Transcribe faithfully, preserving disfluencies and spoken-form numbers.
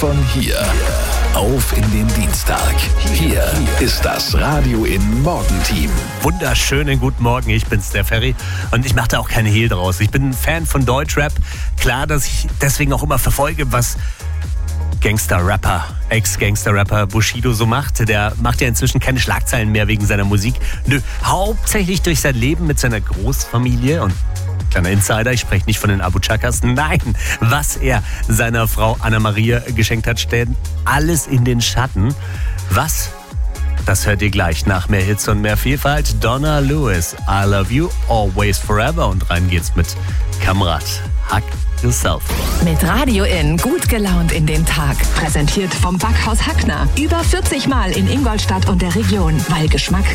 von hier auf in den Dienstag. Hier ist das Radio in Morgenteam. Wunderschönen guten Morgen, ich bin's, der Ferry. Und ich mache da auch keinen Hehl draus. Ich bin ein Fan von Deutschrap. Klar, dass ich deswegen auch immer verfolge, was Gangster-Rapper, Ex-Gangster-Rapper Bushido so macht. Der macht ja inzwischen keine Schlagzeilen mehr wegen seiner Musik. Nö, hauptsächlich durch sein Leben mit seiner Großfamilie. Und kleiner Insider, ich spreche nicht von den Abu Chakas. Nein, was er seiner Frau Anna-Maria geschenkt hat, stellt alles in den Schatten. Was? Das hört ihr gleich nach mehr Hits und mehr Vielfalt. Donna Lewis, I Love You, Always Forever. Und rein geht's mit Kamrat, Hug Yourself. Mit Radio in, gut gelaunt in den Tag. Präsentiert vom Backhaus Hackner. Über vierzig Mal in Ingolstadt und der Region, weil Geschmack